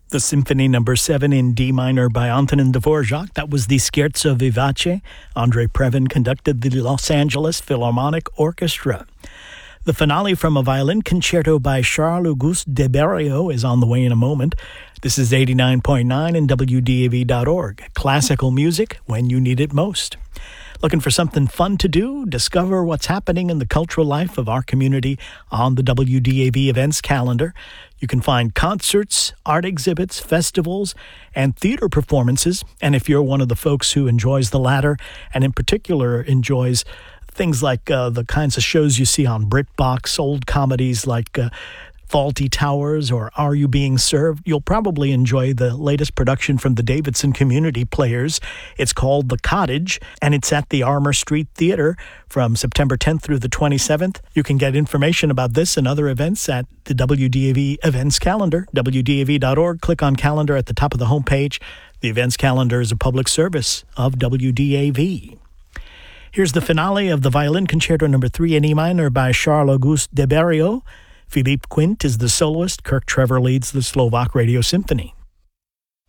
The Symphony No. 7 in D minor by Antonin Dvorak. That was the Scherzo Vivace. Andre Previn conducted the Los Angeles Philharmonic Orchestra. The finale from a violin concerto by Charles-Auguste Debarrio is on the way in a moment. This is 89.9 and WDAV.org. Classical music when you need it most. Looking for something fun to do? Discover what's happening in the cultural life of our community on the WDAV events calendar. You can find concerts, art exhibits, festivals, and theater performances. And if you're one of the folks who enjoys the latter, and in particular enjoys things like the kinds of shows you see on BritBox, old comedies like Fawlty Towers or Are You Being Served? You'll probably enjoy the latest production from the Davidson Community Players. It's called The Cottage, and it's at the Armour Street Theater from September 10th through the 27th. You can get information about this and other events at the WDAV events calendar, WDAV.org. Click on calendar at the top of the homepage. The events calendar is a public service of WDAV. Here's the finale of the Violin Concerto No. 3 in E minor by Charles-Auguste Debarrio. Philippe Quint is the soloist. Kirk Trevor leads the Slovak Radio Symphony.